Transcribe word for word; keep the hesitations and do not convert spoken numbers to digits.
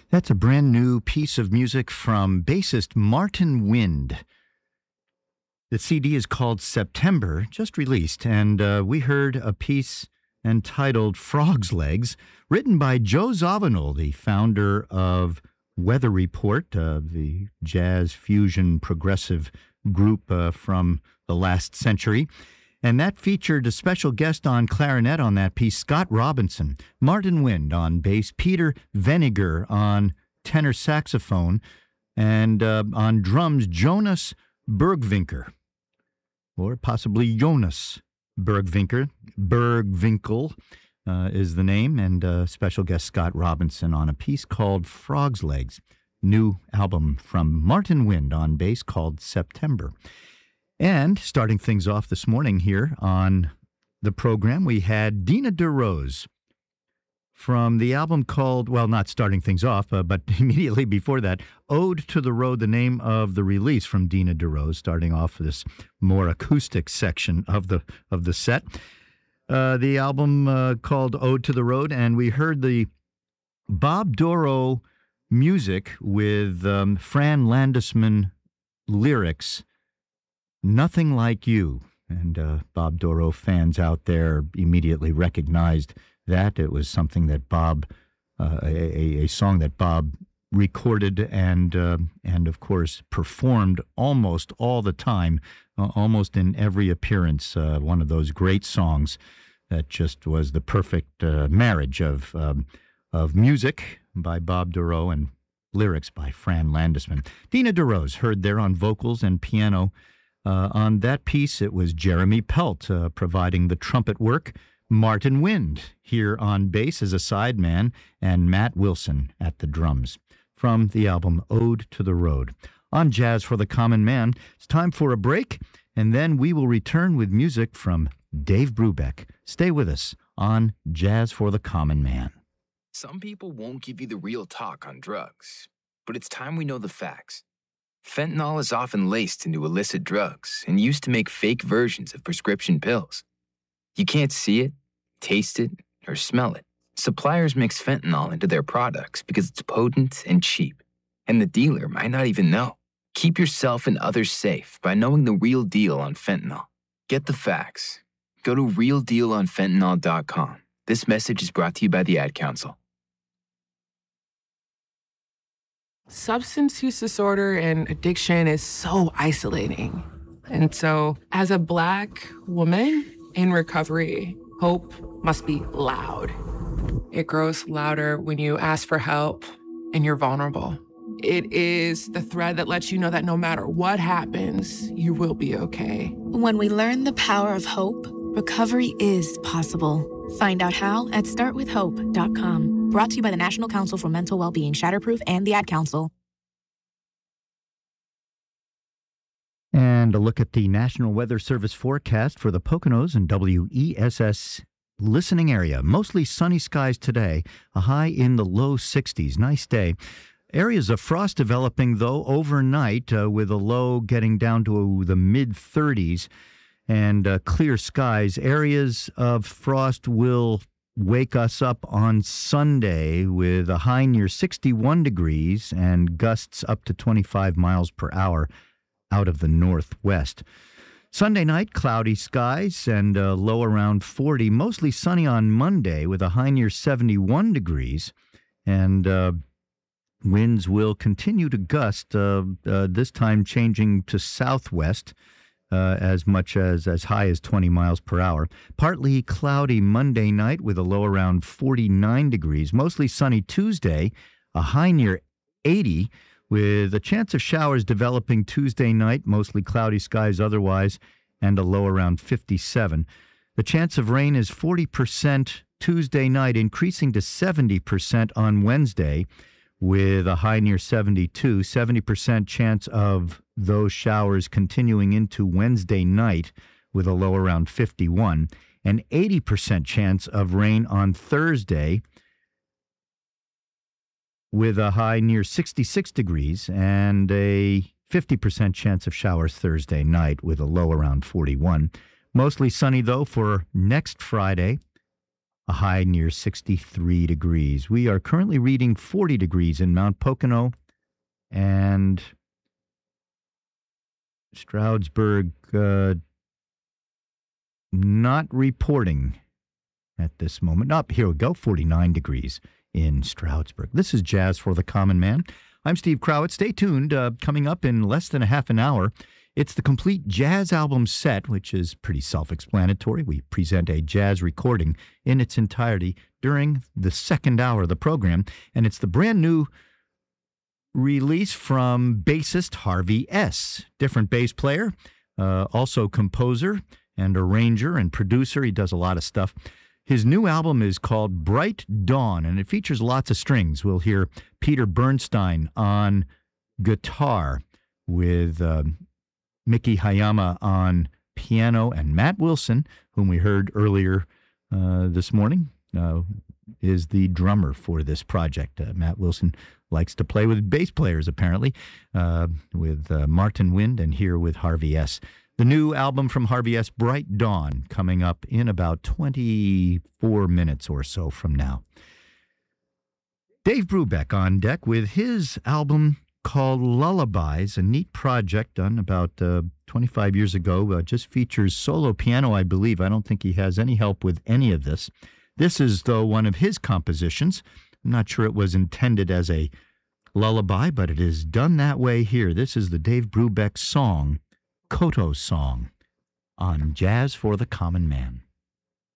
That's a brand new piece of music from bassist Martin Wind. The C D is called September, just released, and uh, we heard a piece entitled Frog's Legs, written by Joe Zawinul, the founder of Weather Report, uh, the jazz fusion progressive group uh, from the last century. And that featured a special guest on clarinet on that piece, Scott Robinson, Martin Wind on bass, Peter Veniger on tenor saxophone, and uh, on drums, Jonas Bergvinker, or possibly Jonas Bergvinker. Bergwinkel uh, is the name, and uh, special guest Scott Robinson on a piece called Frog's Legs, new album from Martin Wind on bass called September. And starting things off this morning here on the program, we had Dina DeRose from the album called, well, not starting things off, uh, but immediately before that, Ode to the Road, the name of the release from Dina DeRose, starting off this more acoustic section of the of the set. Uh, the album uh, called Ode to the Road, and we heard the Bob Dorough music with um, Fran Landesman lyrics, Nothing Like You. And uh, Bob Dorough fans out there immediately recognized that. It was something that Bob, uh, a, a song that Bob recorded and, uh, and of course, performed almost all the time, uh, almost in every appearance. Uh, one of those great songs that just was the perfect uh, marriage of, um, of music by Bob Dorough and lyrics by Fran Landesman. Dina DeRose heard there on vocals and piano. Uh, on that piece, it was Jeremy Pelt uh, providing the trumpet work, Martin Wind here on bass as a sideman, and Matt Wilson at the drums. From the album Ode to the Road. On Jazz for the Common Man, it's time for a break, and then we will return with music from Dave Brubeck. Stay with us on Jazz for the Common Man. Some people won't give you the real talk on drugs, but it's time we know the facts. Fentanyl is often laced into illicit drugs and used to make fake versions of prescription pills. You can't see it, taste it, or smell it. Suppliers mix fentanyl into their products because it's potent and cheap, and the dealer might not even know. Keep yourself and others safe by knowing the real deal on fentanyl. Get the facts. Go to real deal on fentanyl dot com. This message is brought to you by the Ad Council. Substance use disorder and addiction is so isolating. And so, as a Black woman in recovery, hope must be loud. It grows louder when you ask for help and you're vulnerable. It is the thread that lets you know that no matter what happens, you will be okay. When we learn the power of hope, recovery is possible. Find out how at start with hope dot com. Brought to you by the National Council for Mental Wellbeing, Shatterproof, and the Ad Council. And a look at the National Weather Service forecast for the Poconos and W E S S listening area. Mostly sunny skies today, a high in the low sixties. Nice day. Areas of frost developing, though, overnight, uh, with a low getting down to the mid thirties and uh, clear skies. Areas of frost will wake us up on Sunday with a high near sixty-one degrees and gusts up to twenty-five miles per hour out of the northwest. Sunday night, cloudy skies and a low around forty. Mostly sunny on Monday with a high near seventy-one degrees. And uh, winds will continue to gust, uh, uh, this time changing to southwest. Uh, as much as as high as twenty miles per hour. Partly cloudy Monday night with a low around forty-nine degrees. Mostly sunny Tuesday, a high near eighty, with a chance of showers developing Tuesday night, mostly cloudy skies otherwise, and a low around fifty-seven. The chance of rain is forty percent Tuesday night, increasing to seventy percent on Wednesday, with a high near seventy-two. seventy percent chance of those showers continuing into Wednesday night with a low around fifty-one. An eighty percent chance of rain on Thursday with a high near sixty-six degrees and a fifty percent chance of showers Thursday night with a low around forty-one. Mostly sunny, though, for next Friday. a high near sixty-three degrees. We are currently reading forty degrees in Mount Pocono and Stroudsburg, uh, not reporting at this moment. Up, here we go, forty-nine degrees in Stroudsburg. This is Jazz for the Common Man. I'm Steve Crowett. Stay tuned. Uh, coming up in less than a half an hour, it's the complete jazz album set, which is pretty self-explanatory. We present a jazz recording in its entirety during the second hour of the program, and it's the brand new release from bassist Harvey S. Different bass player, uh, also composer and arranger and producer. He does a lot of stuff. His new album is called Bright Dawn, and it features lots of strings. We'll hear Peter Bernstein on guitar with uh, Miki Hayama on piano, and Matt Wilson, whom we heard earlier uh, this morning, uh, is the drummer for this project. Uh, Matt Wilson likes to play with bass players, apparently, uh, with uh, Martin Wind and here with Harvey S. The new album from Harvey S., Bright Dawn, coming up in about twenty-four minutes or so from now. Dave Brubeck on deck with his album called Lullabies, a neat project done about uh, twenty-five years ago. Uh, just features solo piano, I believe. I don't think he has any help with any of this. This is, though, one of his compositions. I'm not sure it was intended as a lullaby, but it is done that way here. This is the Dave Brubeck song, Koto Song, on Jazz for the Common Man.